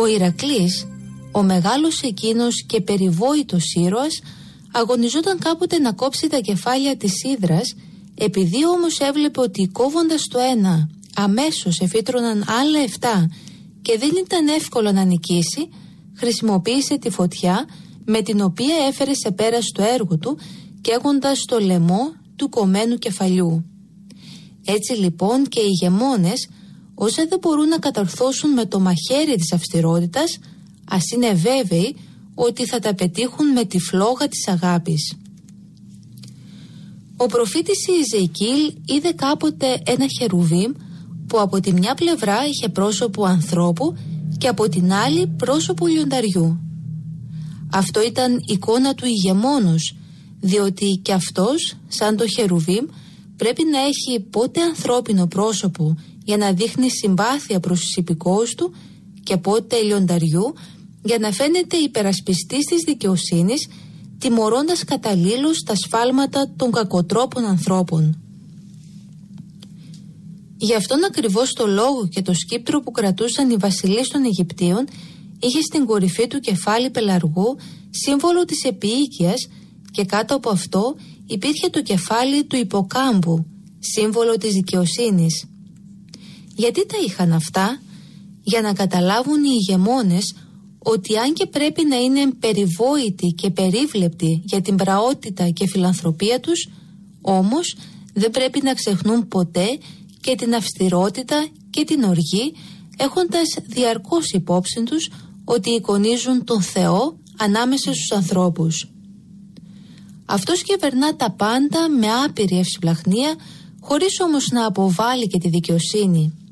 Ο Ηρακλής, ο μεγάλος εκείνος και περιβόητος ήρωας, αγωνιζόταν κάποτε να κόψει τα κεφάλια της Ύδρας, επειδή όμως έβλεπε ότι κόβοντας το ένα αμέσως εφύτρωναν άλλα 7 και δεν ήταν εύκολο να νικήσει, χρησιμοποίησε τη φωτιά με την οποία έφερε σε πέρας το έργο του, καίγοντας το λαιμό του κομμένου κεφαλιού. Έτσι λοιπόν και οι ηγεμόνες, όσα δεν μπορούν να κατορθώσουν με το μαχαίρι της αυστηρότητας, ας είναι βέβαιοι ότι θα τα πετύχουν με τη φλόγα της αγάπης. Ο προφήτης Ιεζεκήλ είδε κάποτε ένα χερουβίμ που από τη μια πλευρά είχε πρόσωπο ανθρώπου και από την άλλη πρόσωπο λιονταριού. Αυτό ήταν εικόνα του ηγεμόνος, διότι και αυτός, σαν το χερουβίμ, πρέπει να έχει πότε ανθρώπινο πρόσωπο για να δείχνει συμπάθεια προς τους υπηκόους του και πότε λιονταριού για να φαίνεται υπερασπιστής της δικαιοσύνης, τιμωρώντας καταλήλως τα σφάλματα των κακοτρόπων ανθρώπων. Γι' αυτόν ακριβώς το λόγο και το σκύπτρο που κρατούσαν οι βασιλείς των Αιγυπτίων είχε στην κορυφή του κεφάλι πελαργού, σύμβολο της επίοικιας, και κάτω από αυτό υπήρχε το κεφάλι του υποκάμπου, σύμβολο της δικαιοσύνης. Γιατί τα είχαν αυτά? Για να καταλάβουν οι ηγεμόνες ότι αν και πρέπει να είναι περιβόητοι και περίβλεπτοι για την πραότητα και φιλανθρωπία τους, όμως δεν πρέπει να ξεχνούν ποτέ και την αυστηρότητα και την οργή, έχοντας διαρκώς υπόψη τους ότι εικονίζουν τον Θεό ανάμεσα στους ανθρώπους. Αυτός κυβερνά τα πάντα με άπειρη ευσπλαχνία, χωρίς όμως να αποβάλει και τη δικαιοσύνη.